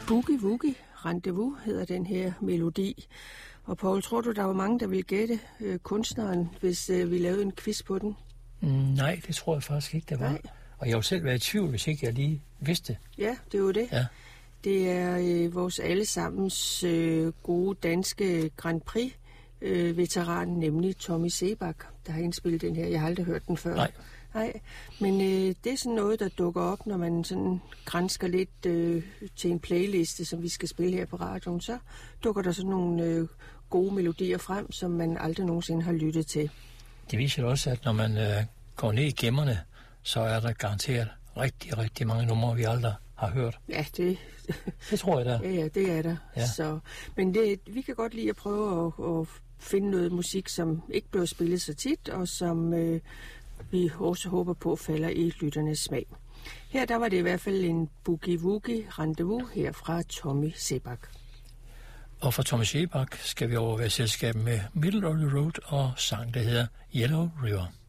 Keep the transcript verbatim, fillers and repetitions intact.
Boogie Woogie Rendezvous hedder den her melodi. Og Poul, tror du, der var mange, der ville gætte øh, kunstneren, hvis øh, vi lavede en quiz på den? Mm, nej, det tror jeg faktisk ikke, der var. Nej. Og jeg ville selv være i tvivl, hvis ikke jeg lige vidste. Ja, det er jo det. Ja. Det er øh, vores allesammens øh, gode danske Grand Prix øh, veteran, nemlig Tommy Sebak, der har indspillet den her. Jeg har aldrig hørt den før. Nej. Nej, men øh, det er sådan noget, der dukker op, når man sådan gransker lidt øh, til en playliste, som vi skal spille her på radioen. Så dukker der sådan nogle øh, gode melodier frem, som man aldrig nogensinde har lyttet til. Det viser også, at når man øh, går ned i gemmerne, så er der garanteret rigtig, rigtig mange numre, vi aldrig har hørt. Ja, det... det tror jeg da. Ja, ja, det er der. Ja. Så, men det, vi kan godt lide at prøve at, at finde noget musik, som ikke bliver spillet så tit, og som øh, vi også håber på falder i lytternes smag. Her der var det i hvert fald en Boogie Woogie Rendezvous her fra Tommy Sebak. Og fra Tommy Sebak skal vi over være selskab med Middle of the Road og sang, der hedder Yellow River.